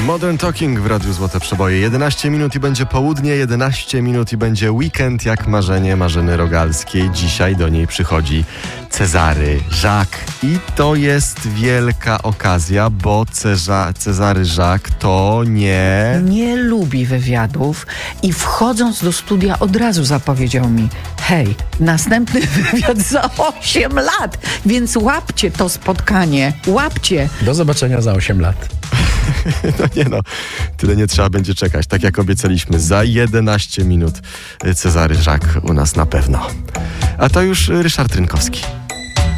Modern Talking w Radiu Złote Przeboje. 11 minut i będzie południe, 11 minut i będzie weekend jak marzenie Marzeny Rogalskiej. Dzisiaj do niej przychodzi Cezary Żak. I to jest wielka okazja, bo Cezary Żak to nie lubi wywiadów i wchodząc do studia od razu zapowiedział mi: hej, następny wywiad za 8 lat, więc łapcie to spotkanie, łapcie. Do zobaczenia za 8 lat. Tyle nie trzeba będzie czekać. Tak jak obiecaliśmy, za 11 minut Cezary Żak u nas na pewno. A to już Ryszard Rynkowski.